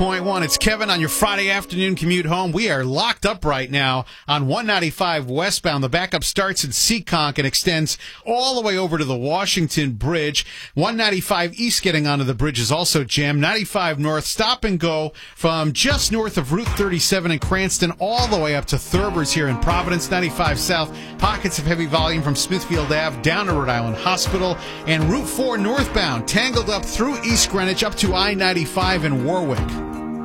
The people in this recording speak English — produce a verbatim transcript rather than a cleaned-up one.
Point one, it's Kevin on your Friday afternoon commute home. We are locked up right now on one ninety-five westbound. The backup starts in Seekonk and extends all the way over to the Washington Bridge. one ninety-five east getting onto the bridge is also jammed. ninety-five north, stop and go from just north of Route thirty-seven in Cranston all the way up to Thurber's here in Providence. ninety-five south, pockets of heavy volume from Smithfield Avenue down to Rhode Island Hospital. And Route four northbound, tangled up through East Greenwich up to I ninety-five in Warwick.